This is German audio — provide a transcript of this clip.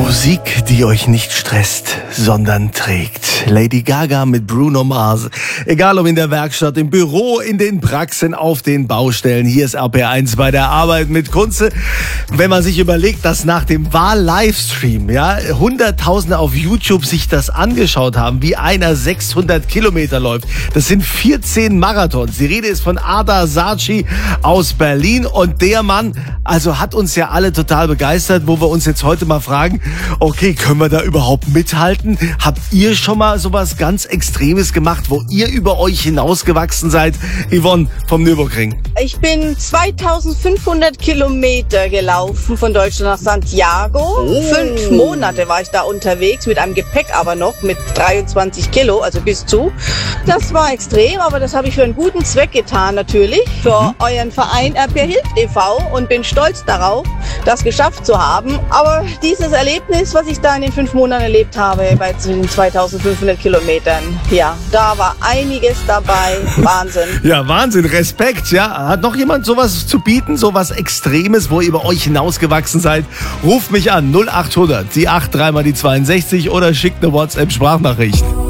Musik, die euch nicht stresst, sondern trägt. Lady Gaga mit Bruno Mars. Egal ob in der Werkstatt, im Büro, in den Praxen, auf den Baustellen. Hier ist RPR1 bei der Arbeit mit Kunze. Wenn man sich überlegt, dass nach dem Wahl-Livestream, ja, Hunderttausende auf YouTube sich das angeschaut haben, wie einer 600 Kilometer läuft. Das sind 14 Marathons. Die Rede ist von Ada Saatchi aus Berlin. Und der Mann, also hat uns ja alle total begeistert, wo wir uns jetzt heute mal fragen, okay, können wir da überhaupt mithalten? Habt ihr schon mal sowas ganz Extremes gemacht, wo ihr über euch hinausgewachsen seid? Yvonne vom Nürburgring. Ich bin 2500 Kilometer gelaufen von Deutschland nach Santiago. 5 Monate war ich da unterwegs, mit einem Gepäck aber noch, mit 23 Kilo, also bis zu. Das war extrem, aber das habe ich für einen guten Zweck getan natürlich, für euren Verein RPR Hilft e.V. und bin stolz darauf, das geschafft zu haben. Aber dieses Erlebnis, was ich da in den 5 Monaten erlebt habe, bei den 2500 Kilometern, ja, da war einiges dabei. Wahnsinn. Ja, Wahnsinn, Respekt, ja. Hat noch jemand sowas zu bieten, sowas Extremes, wo ihr über euch hinausgewachsen seid? Ruft mich an, 0800, die 8 3 mal die 62 oder schickt eine WhatsApp-Sprachnachricht.